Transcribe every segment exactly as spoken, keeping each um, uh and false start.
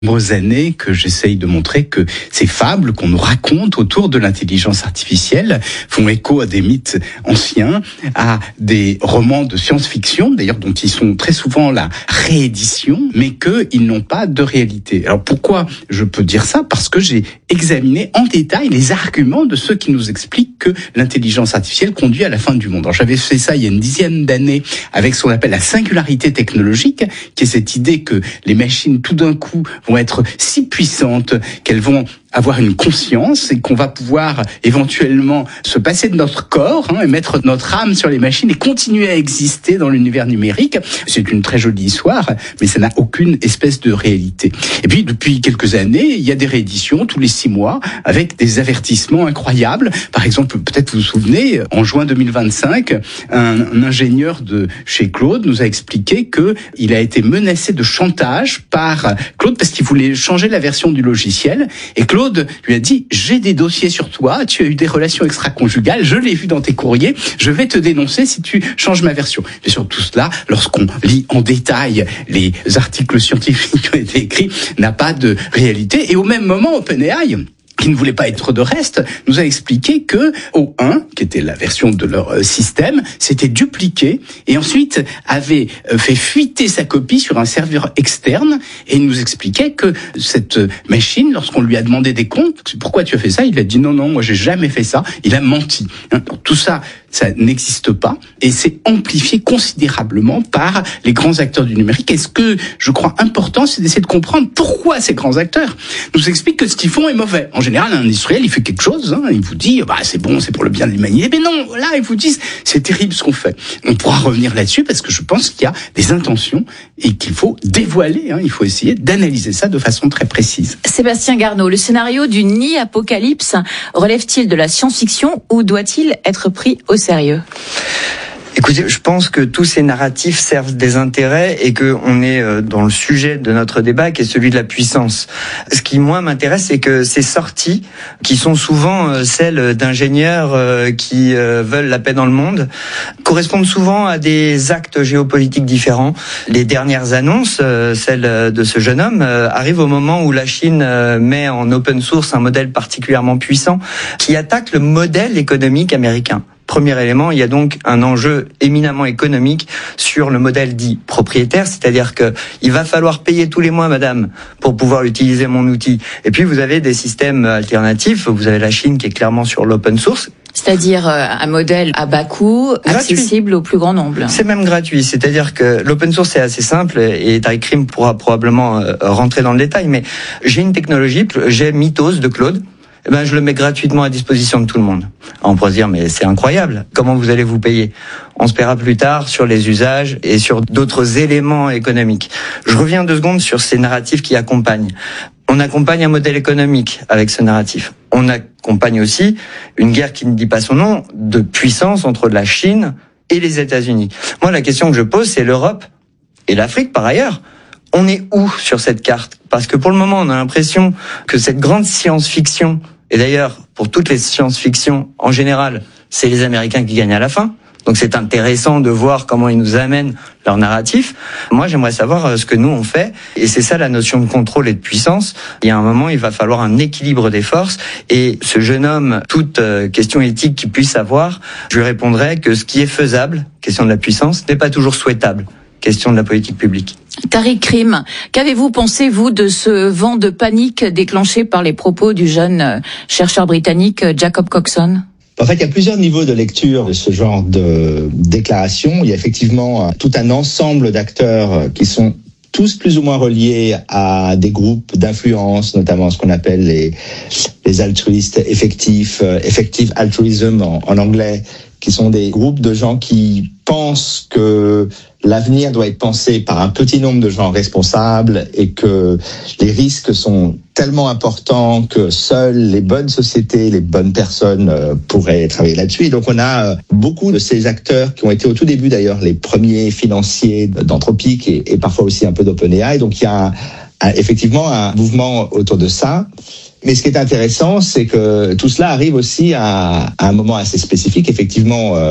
nombreuses années que j'essaye de montrer que ces fables qu'on nous raconte autour de l'intelligence artificielle font écho à des mythes anciens, à des romans de science-fiction, d'ailleurs dont ils sont très souvent la réédition, mais qu'ils n'ont pas de réalité. Alors pourquoi je peux dire ça ? Parce que j'ai examiné en détail les arguments de ceux qui nous expliquent que l'intelligence artificielle conduit à la fin du monde. Alors j'avais fait ça il y a une dizaine d'années avec ce qu'on appelle la singularité technologique, qui est cette idée que les machines tout d'un coup vont être si puissantes qu'elles vont avoir une conscience et qu'on va pouvoir éventuellement se passer de notre corps hein, et mettre notre âme sur les machines et continuer à exister dans l'univers numérique. C'est une très jolie histoire, mais ça n'a aucune espèce de réalité. Et puis, depuis quelques années, il y a des rééditions tous les six mois avec des avertissements incroyables. Par exemple, peut-être vous vous souvenez, en juin deux mille vingt-cinq, un, un ingénieur de chez Claude nous a expliqué que il a été menacé de chantage par Claude parce qu'il voulait changer la version du logiciel. Et Claude Claude lui a dit « J'ai des dossiers sur toi, tu as eu des relations extra-conjugales, je l'ai vu dans tes courriers, je vais te dénoncer si tu changes ma version. » Bien sûr, tout cela, lorsqu'on lit en détail les articles scientifiques qui ont été écrits, n'a pas de réalité. Et au même moment, OpenAI, qui ne voulait pas être de reste, nous a expliqué que O un, qui était la version de leur système, s'était dupliqué et ensuite avait fait fuiter sa copie sur un serveur externe et nous expliquait que cette machine, lorsqu'on lui a demandé des comptes, pourquoi tu as fait ça ? Il a dit non, non, moi j'ai jamais fait ça. Il a menti. Tout ça, ça n'existe pas et c'est amplifié considérablement par les grands acteurs du numérique. Et ce que je crois important, c'est d'essayer de comprendre pourquoi ces grands acteurs nous expliquent que ce qu'ils font est mauvais. En général, un industriel, il fait quelque chose, hein, il vous dit, bah c'est bon, c'est pour le bien de l'humanité. Mais non, là, ils vous disent, c'est terrible ce qu'on fait. On pourra revenir là-dessus parce que je pense qu'il y a des intentions et qu'il faut dévoiler. Hein, il faut essayer d'analyser ça de façon très précise. Sébastien Garnaud, le scénario du nid-apocalypse relève-t-il de la science-fiction ou doit-il être pris au sérieux ? Écoutez, je pense que tous ces narratifs servent des intérêts et que on est dans le sujet de notre débat qui est celui de la puissance. Ce qui, moi, m'intéresse, c'est que ces sorties, qui sont souvent celles d'ingénieurs qui veulent la paix dans le monde, correspondent souvent à des actes géopolitiques différents. Les dernières annonces, celles de ce jeune homme, arrivent au moment où la Chine met en open source un modèle particulièrement puissant qui attaque le modèle économique américain. Premier élément, il y a donc un enjeu éminemment économique sur le modèle dit propriétaire, c'est-à-dire que il va falloir payer tous les mois, madame, pour pouvoir utiliser mon outil. Et puis vous avez des systèmes alternatifs, vous avez la Chine qui est clairement sur l'open source. C'est-à-dire un modèle à bas coût, accessible gratuit au plus grand nombre. C'est même gratuit, c'est-à-dire que l'open source est assez simple et Tariq Krim pourra probablement rentrer dans le détail, mais j'ai une technologie, j'ai Mythos de Claude. Eh ben, je le mets gratuitement à disposition de tout le monde. On pourrait se dire, mais c'est incroyable. Comment vous allez vous payer ? On se paiera plus tard sur les usages et sur d'autres éléments économiques. Je reviens deux secondes sur ces narratifs qui accompagnent. On accompagne un modèle économique avec ce narratif. On accompagne aussi une guerre qui ne dit pas son nom, de puissance entre la Chine et les États-Unis. Moi, la question que je pose, c'est l'Europe et l'Afrique par ailleurs. On est où sur cette carte ? Parce que pour le moment, on a l'impression que cette grande science-fiction, et d'ailleurs, pour toutes les science-fiction, en général, c'est les Américains qui gagnent à la fin. Donc c'est intéressant de voir comment ils nous amènent leur narratif. Moi, j'aimerais savoir ce que nous, on fait. Et c'est ça la notion de contrôle et de puissance. Il y a un moment, il va falloir un équilibre des forces. Et ce jeune homme, toute question éthique qu'il puisse avoir, je lui répondrai que ce qui est faisable, question de la puissance, n'est pas toujours souhaitable. Question de la politique publique. Tariq Krim, qu'avez-vous pensé, vous, de ce vent de panique déclenché par les propos du jeune chercheur britannique Jacob Coxon ? En fait, il y a plusieurs niveaux de lecture de ce genre de déclaration. Il y a effectivement tout un ensemble d'acteurs qui sont tous plus ou moins reliés à des groupes d'influence, notamment ce qu'on appelle les, les altruistes effectifs, effective altruism en, en anglais, qui sont des groupes de gens qui pensent que l'avenir doit être pensé par un petit nombre de gens responsables et que les risques sont tellement importants que seules les bonnes sociétés, les bonnes personnes euh, pourraient travailler là-dessus. Et donc on a euh, beaucoup de ces acteurs qui ont été au tout début d'ailleurs les premiers financiers d'Anthropic et, et parfois aussi un peu d'OpenAI. Donc il y a un, un, effectivement un mouvement autour de ça. Mais ce qui est intéressant, c'est que tout cela arrive aussi à, à un moment assez spécifique. Effectivement, euh,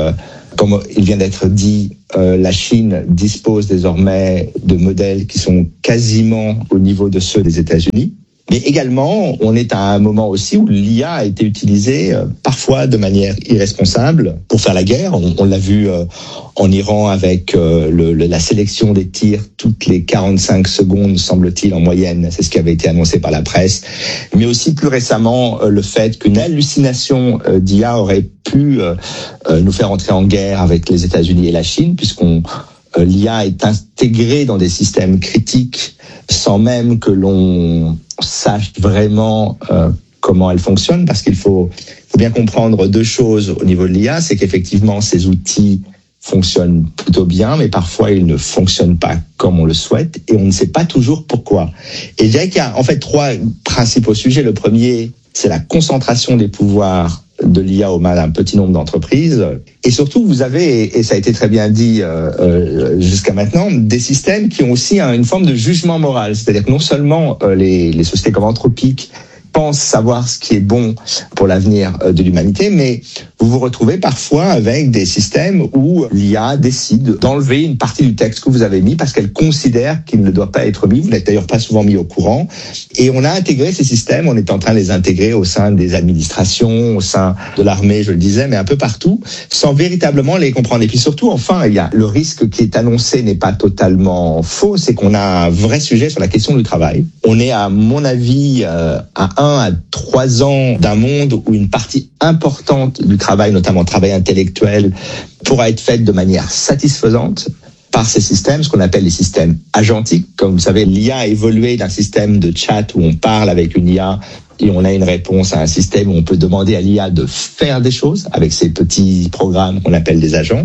Comme il vient d'être dit, euh, la Chine dispose désormais de modèles qui sont quasiment au niveau de ceux des États-Unis. Mais également, on est à un moment aussi où l'I A a été utilisée euh, parfois de manière irresponsable pour faire la guerre. On, on l'a vu euh, en Iran avec euh, le, le, la sélection des tirs toutes les quarante-cinq secondes, semble-t-il, en moyenne. C'est ce qui avait été annoncé par la presse. Mais aussi plus récemment, euh, le fait qu'une hallucination euh, d'I A aurait pu euh, euh, nous faire entrer en guerre avec les États-Unis et la Chine, puisqu'on euh, l'I A est intégrée dans des systèmes critiques sans même que l'on sache vraiment euh, comment elle fonctionne, parce qu'il faut, faut bien comprendre deux choses au niveau de l'I A, c'est qu'effectivement ces outils fonctionnent plutôt bien, mais parfois ils ne fonctionnent pas comme on le souhaite, et on ne sait pas toujours pourquoi. Et je dirais qu'il y a en fait trois principaux sujets. Le premier, c'est la concentration des pouvoirs de l'I A au mal d'un petit nombre d'entreprises. Et surtout, vous avez, et ça a été très bien dit euh, euh, jusqu'à maintenant, des systèmes qui ont aussi un, une forme de jugement moral. C'est-à-dire que non seulement euh, les, les sociétés comme Anthropic pensent savoir ce qui est bon pour l'avenir de l'humanité, mais vous vous retrouvez parfois avec des systèmes où l'I A décide d'enlever une partie du texte que vous avez mis parce qu'elle considère qu'il ne doit pas être mis. Vous n'êtes d'ailleurs pas souvent mis au courant. Et on a intégré ces systèmes, on est en train de les intégrer au sein des administrations, au sein de l'armée, je le disais, mais un peu partout, sans véritablement les comprendre. Et puis surtout, enfin, il y a le risque qui est annoncé n'est pas totalement faux, c'est qu'on a un vrai sujet sur la question du travail. On est, à mon avis, euh, à un à trois ans d'un monde où une partie importante du travail, notamment le travail intellectuel, pourra être faite de manière satisfaisante par ces systèmes, ce qu'on appelle les systèmes agentiques. Comme vous le savez, l'I A a évolué d'un système de chat où on parle avec une I A et on a une réponse à un système où on peut demander à l'I A de faire des choses avec ces petits programmes qu'on appelle des agents.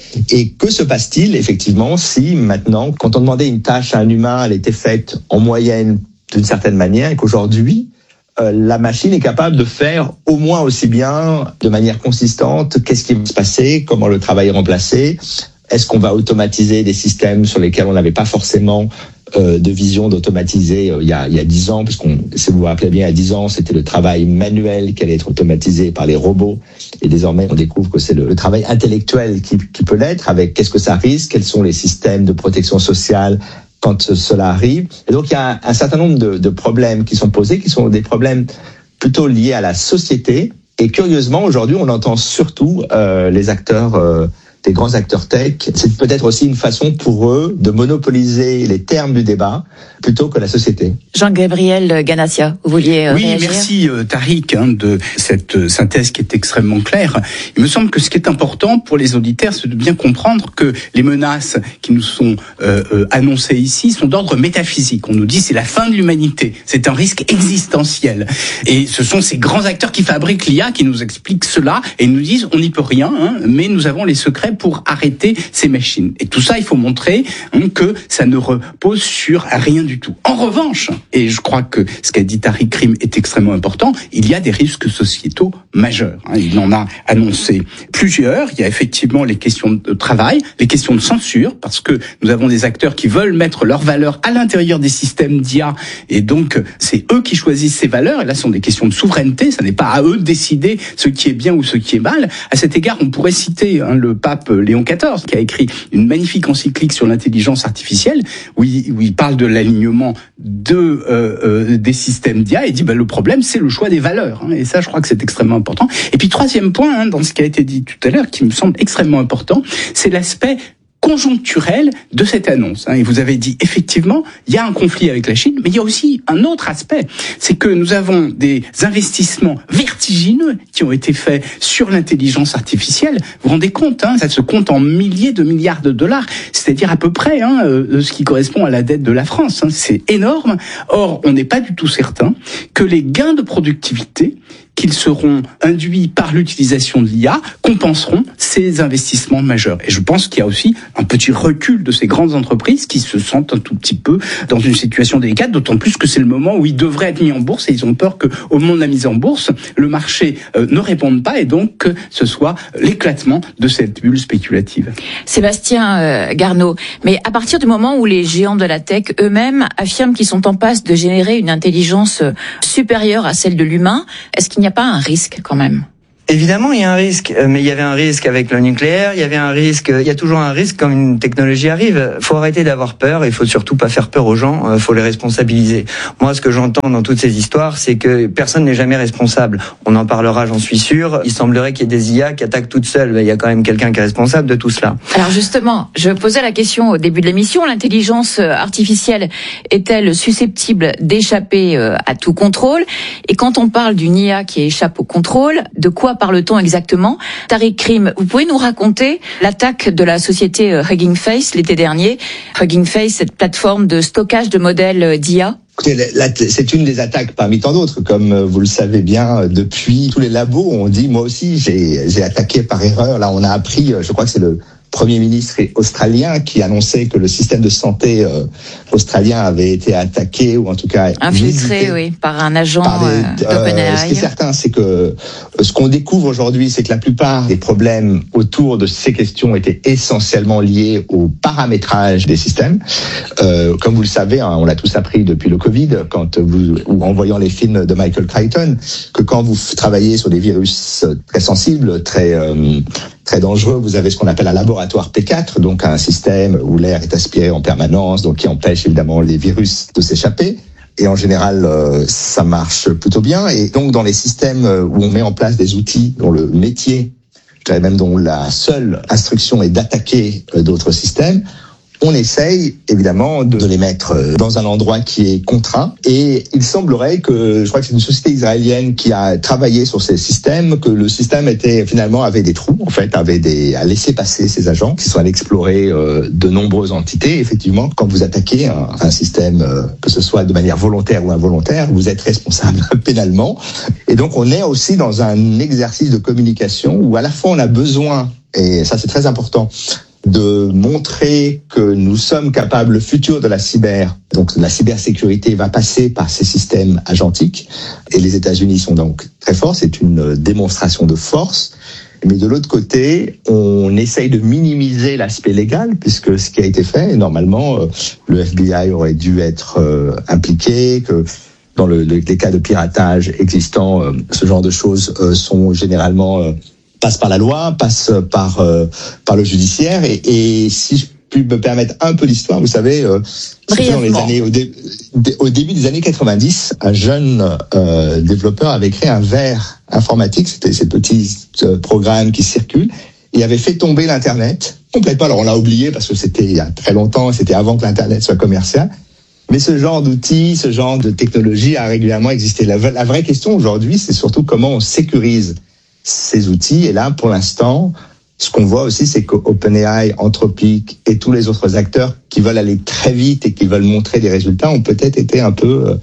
Et que se passe-t-il effectivement si maintenant, quand on demandait une tâche à un humain, elle était faite en moyenne d'une certaine manière et qu'aujourd'hui, euh, la machine est capable de faire au moins aussi bien, de manière consistante, qu'est-ce qui va se passer, comment le travail est remplacé, est-ce qu'on va automatiser des systèmes sur lesquels on n'avait pas forcément euh, de vision d'automatiser euh, il y a il y a dix ans, puisqu'on, si vous vous rappelez bien, il y a dix ans, c'était le travail manuel qui allait être automatisé par les robots, et désormais on découvre que c'est le, le travail intellectuel qui, qui peut l'être, avec qu'est-ce que ça risque, quels sont les systèmes de protection sociale quand cela arrive. Et donc il y a un, un certain nombre de, de problèmes qui sont posés, qui sont des problèmes plutôt liés à la société. Et curieusement, aujourd'hui, on entend surtout euh, les acteurs, euh, des grands acteurs tech. C'est peut-être aussi une façon pour eux de monopoliser les termes du débat plutôt que la société. Jean-Gabriel Ganassia, vous vouliez euh, Oui, réagir ? merci euh, Tariq hein, de cette euh, synthèse qui est extrêmement claire. Il me semble que ce qui est important pour les auditeurs, c'est de bien comprendre que les menaces qui nous sont euh, euh, annoncées ici sont d'ordre métaphysique. On nous dit c'est la fin de l'humanité, c'est un risque existentiel. Et ce sont ces grands acteurs qui fabriquent l'I A qui nous expliquent cela et nous disent on n'y peut rien, hein, mais nous avons les secrets pour arrêter ces machines. Et tout ça, il faut montrer hein, que ça ne repose sur rien du tout. En revanche, et je crois que ce qu'a dit Tariq Krim est extrêmement important, il y a des risques sociétaux majeurs. Hein. Il en a annoncé plusieurs. Il y a effectivement les questions de travail, les questions de censure, parce que nous avons des acteurs qui veulent mettre leurs valeurs à l'intérieur des systèmes d'I A, et donc c'est eux qui choisissent ces valeurs, et là ce sont des questions de souveraineté, ça n'est pas à eux de décider ce qui est bien ou ce qui est mal. À cet égard, on pourrait citer hein, le pape Léon quatorze, qui a écrit une magnifique encyclique sur l'intelligence artificielle, où il, où il parle de l'alignement de euh, euh, des systèmes d'I A, et dit bah, le problème c'est le choix des valeurs, hein, et ça je crois que c'est extrêmement important. Et puis troisième point, hein, dans ce qui a été dit tout à l'heure, qui me semble extrêmement important, c'est l'aspect conjoncturel de cette annonce. Et vous avez dit, effectivement, il y a un conflit avec la Chine, mais il y a aussi un autre aspect, c'est que nous avons des investissements vertigineux qui ont été faits sur l'intelligence artificielle. Vous vous rendez compte, hein, ça se compte en milliers de milliards de dollars, c'est-à-dire à peu près hein, euh, ce qui correspond à la dette de la France. Hein, c'est énorme. Or, on n'est pas du tout certain que les gains de productivité qu'ils seront induits par l'utilisation de l'I A compenseront ces investissements majeurs. Et je pense qu'il y a aussi un petit recul de ces grandes entreprises qui se sentent un tout petit peu dans une situation délicate, d'autant plus que c'est le moment où ils devraient être mis en bourse et ils ont peur qu'au moment de la mise en bourse, le marché euh, ne réponde pas et donc que ce soit l'éclatement de cette bulle spéculative. Sébastien euh, Garnaud, mais à partir du moment où les géants de la tech eux-mêmes affirment qu'ils sont en passe de générer une intelligence supérieure à celle de l'humain, est-ce qu'il n'y a pas un risque quand même ? Évidemment, il y a un risque, mais il y avait un risque avec le nucléaire, il y avait un risque, il y a toujours un risque quand une technologie arrive. Faut arrêter d'avoir peur, il faut surtout pas faire peur aux gens, faut les responsabiliser. Moi, ce que j'entends dans toutes ces histoires, c'est que personne n'est jamais responsable. On en parlera, j'en suis sûr. Il semblerait qu'il y ait des I A qui attaquent toutes seules, mais il y a quand même quelqu'un qui est responsable de tout cela. Alors justement, je posais la question au début de l'émission, l'intelligence artificielle est-elle susceptible d'échapper à tout contrôle? Et quand on parle d'une I A qui échappe au contrôle, de quoi parle-t-on exactement? Tariq Krim, vous pouvez nous raconter l'attaque de la société Hugging Face l'été dernier? Hugging Face, cette plateforme de stockage de modèles d'I A. C'est une des attaques parmi tant d'autres. Comme vous le savez bien, depuis tous les labos, on dit, moi aussi, j'ai, j'ai attaqué par erreur. Là, on a appris, je crois que c'est le Premier ministre australien qui annonçait que le système de santé euh, australien avait été attaqué, ou en tout cas infiltré, oui, par un agent par des, d'OpenAI. Euh, ce qui est certain, c'est que ce qu'on découvre aujourd'hui, c'est que la plupart des problèmes autour de ces questions étaient essentiellement liés au paramétrage des systèmes. Euh, comme vous le savez, hein, on l'a tous appris depuis le Covid, quand vous, ou en voyant les films de Michael Crichton, que quand vous travaillez sur des virus très sensibles, très euh, très dangereux, vous avez ce qu'on appelle un laboratoire P quatre, donc un système où l'air est aspiré en permanence, donc qui empêche évidemment les virus de s'échapper. Et en général, euh, ça marche plutôt bien. Et donc, dans les systèmes où on met en place des outils dont le métier, je dirais même dont la seule instruction est d'attaquer euh, d'autres systèmes, on essaye évidemment de les mettre dans un endroit qui est contraint. Et il semblerait que, je crois que c'est une société israélienne qui a travaillé sur ces systèmes, que le système était finalement avait des trous, en fait, avait des à laisser passer ces agents qui sont allés explorer euh, de nombreuses entités. Effectivement, quand vous attaquez un, un système, euh, que ce soit de manière volontaire ou involontaire, vous êtes responsable pénalement. Et donc, on est aussi dans un exercice de communication où à la fois on a besoin, et ça c'est très important, de montrer que nous sommes capables, le futur de la cyber, donc la cybersécurité va passer par ces systèmes agentiques, et les États-Unis sont donc très forts, c'est une démonstration de force. Mais de l'autre côté, on essaye de minimiser l'aspect légal, puisque ce qui a été fait, normalement, le F B I aurait dû être impliqué, que dans le, les cas de piratage existants, ce genre de choses sont généralement passe par la loi, passe par euh, par le judiciaire, et, et si je puis me permettre un peu l'histoire, vous savez, euh, dans les années, au, dé, au début des années quatre-vingt-dix, un jeune euh, développeur avait créé un verre informatique, c'était ces petits euh, programmes qui circulent, et avait fait tomber l'Internet complètement. Alors on l'a oublié parce que c'était il y a très longtemps, c'était avant que l'Internet soit commercial. Mais ce genre d'outils, ce genre de technologie a régulièrement existé. La, la vraie question aujourd'hui, c'est surtout comment on sécurise ces outils. Et là, pour l'instant, ce qu'on voit aussi, c'est qu'OpenAI, Anthropic et tous les autres acteurs qui veulent aller très vite et qui veulent montrer des résultats ont peut-être été un peu,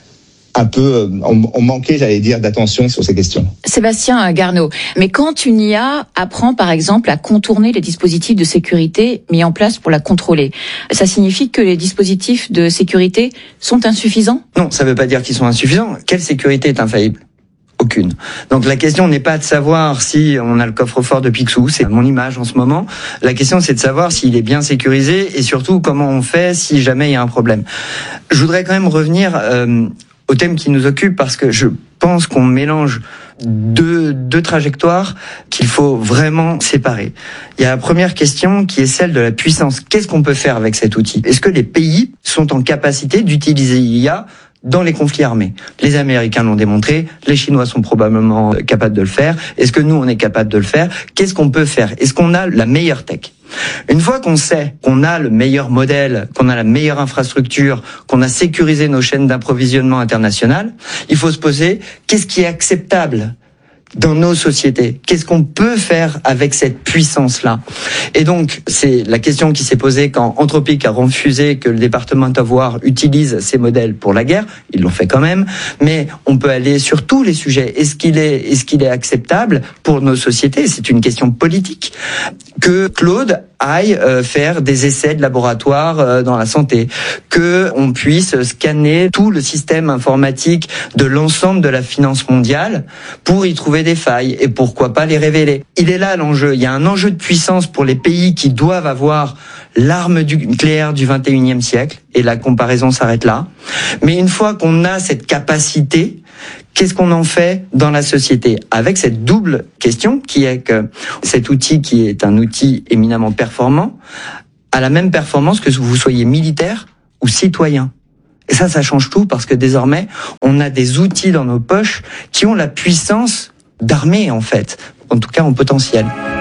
un peu, ont manqué, j'allais dire, d'attention sur ces questions. Sébastien Garneau, mais quand une I A apprend, par exemple, à contourner les dispositifs de sécurité mis en place pour la contrôler, ça signifie que les dispositifs de sécurité sont insuffisants? Non, ça ne veut pas dire qu'ils sont insuffisants. Quelle sécurité est infaillible? Aucune. Donc la question n'est pas de savoir si on a le coffre-fort de Picsou, c'est mon image en ce moment. La question c'est de savoir s'il est bien sécurisé et surtout comment on fait si jamais il y a un problème. Je voudrais quand même revenir euh, au thème qui nous occupe parce que je pense qu'on mélange deux, deux trajectoires qu'il faut vraiment séparer. Il y a la première question qui est celle de la puissance. Qu'est-ce qu'on peut faire avec cet outil? Est-ce que les pays sont en capacité d'utiliser l'I A dans les conflits armés? Les Américains l'ont démontré, les Chinois sont probablement capables de le faire. Est-ce que nous, on est capable de le faire? Qu'est-ce qu'on peut faire? Est-ce qu'on a la meilleure tech? Une fois qu'on sait qu'on a le meilleur modèle, qu'on a la meilleure infrastructure, qu'on a sécurisé nos chaînes d'approvisionnement internationales, il faut se poser, qu'est-ce qui est acceptable dans nos sociétés? Qu'est-ce qu'on peut faire avec cette puissance-là? Et donc, c'est la question qui s'est posée quand Anthropic a refusé que le Department of War utilise ces modèles pour la guerre. Ils l'ont fait quand même. Mais on peut aller sur tous les sujets. Est-ce qu'il est, est-ce qu'il est acceptable pour nos sociétés? C'est une question politique. Que Claude aille euh, faire des essais de laboratoire euh, dans la santé, que on puisse scanner tout le système informatique de l'ensemble de la finance mondiale pour y trouver des failles et pourquoi pas les révéler. Il est là l'enjeu. Il y a un enjeu de puissance pour les pays qui doivent avoir l'arme nucléaire du vingt et unième siècle et la comparaison s'arrête là. Mais une fois qu'on a cette capacité, Qu'est-ce qu'on en fait dans la société? Avec cette double question qui est que cet outil qui est un outil éminemment performant a la même performance que vous soyez militaire ou citoyen. Et ça, ça change tout parce que désormais, on a des outils dans nos poches qui ont la puissance d'armée, en fait. En tout cas, en potentiel.